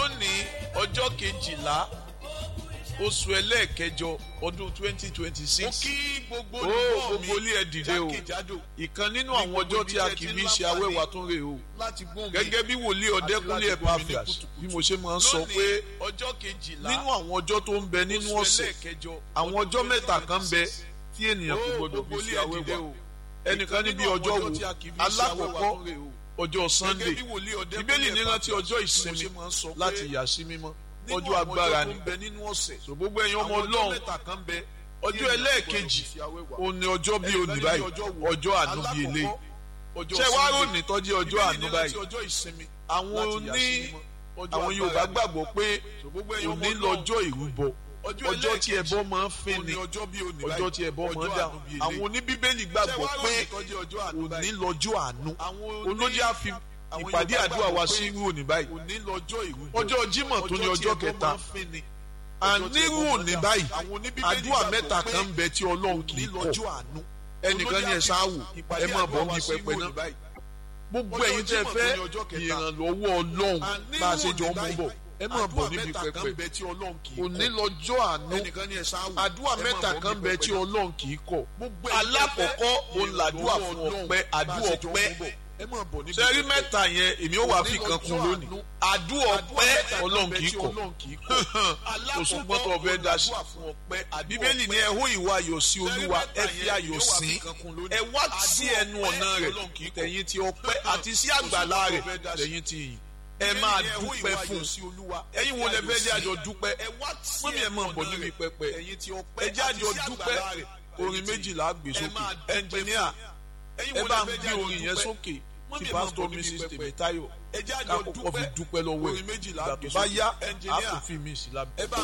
lónìí ọjọ́ kejìlá oṣù ẹlẹ́ẹ̀kẹjọ ọdún 2026. mo kí gbogbo gbogbo ilé ẹ dìde o. ìkan nínú àwọn ọjọ́ tí a kì í ṣe awẹ́wà tún rè o. gẹ́gẹ́ bí wòlíì Ọ̀dẹ́kúnlé Epaphras bí mo ṣe máa ń sọ pé nínú àwọn ọjọ́ tó ń bẹ nínú ọ̀sẹ̀ àwọn ọjọ́ mẹ́ta kan bẹ tí ènìyàn kò gbọdọ̀ fi ṣe awẹ́wà. ẹnìkan níbi ọjọ́ wo alákọ̀ọ́kọ́ ọjọ́ Sunday Bíbélì ní rántí ọjọ́ ìsinmi láti yà sí mímọ́ ọjọ́ agbára ni so gbogbo ẹ̀yin ọmọ Ọlọ́run ọjọ́ ẹlẹ́ẹ̀kejì òun ni ọjọ́ bíi òní báyìí ọjọ́ àánú bíi eléyìí ṣé wàá ròní tọ́jú ọjọ́ àánú báyìí àwọn Yorùbá gbàgbọ́ pé òní lọ́jọ́ ìrúbọ ọjọ́ tí ẹbọ máa ń fín ni ọjọ́ tí ẹbọ máa ń dà àwọn oníbíbélì gbàgbọ́ pé òní lọ́jọ́ àánú olóyè àfi ìpàdé àdúrà wa sí irú òní báyìí ọjọ́ Jímọ̀ tó ní ọjọ́ kẹta ànírú òní báyìí àdúrà mẹ́ta kan ń bẹ tí Ọlọ́run kì í kọ̀ ẹnìkan ní ẹ sáwò ẹ máa bọ̀ bí pẹpẹ náà gbogbo ẹ̀yin tẹ́ fẹ́ ìrànlọ́wọ́ Ọlọ́run bá a ṣe jọ ń mú bọ̀ ẹ máa bọ̀ níbi pẹpẹ òní lọ́jọ́ àánú àdúrà mẹ́ta kan ń bẹ tí Ọlọ́run kì í kọ̀ alákọ̀ọ́kọ́ òun làdúrà fún ọpẹ́ àdúrà ọpẹ́ sẹ́rí mẹ́ta yẹn èmi ó wàá fi kan kún lónìí àdúrà ọpẹ́ Ọlọ́run kì í kọ̀ òṣùpọ̀ tó ọbẹ̀ dá sí Bíbélì ní ẹ hó ìwà ayọ̀ sí Olúwa ẹ fi ayọ̀ sìn ẹ wá sí ẹnu ọ̀nà rẹ̀ tẹ̀yìn ti ọpẹ́ àti sí àgbàlá rẹ̀ tẹ̀yìn ti yìn ẹ máa dúpẹ́ fún ẹ̀yin wo lẹ fẹ́ jẹ́ àjọ dúpẹ́ fún mi ẹ máa bọ̀ níbi pẹpẹ ẹ jẹ́ àjọ dúpẹ́ orin méjìlá gbé sókè ẹnjìníà ẹ bá ń gbé orin yẹn sókè tí pásítọ̀ Mrs. Tèmítáyọ̀ ká kọ́kọ́ fi dúpẹ́ lọ́wọ́ ẹ̀ ìgbà tó bá yá á kò fi mí sí lábẹ́.